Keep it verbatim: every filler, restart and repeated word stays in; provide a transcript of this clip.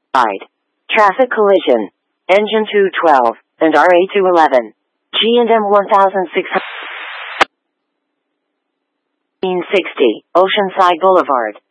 Side. Traffic collision. Engine two twelve and R A two eleven. G and M one thousand six hundred sixty, Oceanside Boulevard.